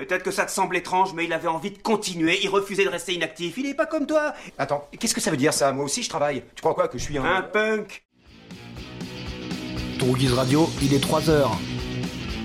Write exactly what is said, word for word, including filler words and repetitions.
Peut-être que ça te semble étrange, mais il avait envie de continuer, il refusait de rester inactif, il est pas comme toi. Attends, qu'est-ce que ça veut dire ça? Moi aussi je travaille. Tu crois quoi, que je suis un... Un punk. Droguise Radio, il est trois heures.